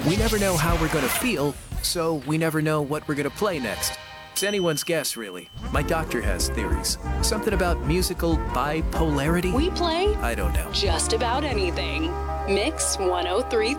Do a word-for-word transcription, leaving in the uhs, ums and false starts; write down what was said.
We never know how we're gonna feel, so we never know what we're gonna play next. It's anyone's guess, really. My doctor has theories. Something about musical bipolarity? We play I don't know. just about anything. Mix one oh three.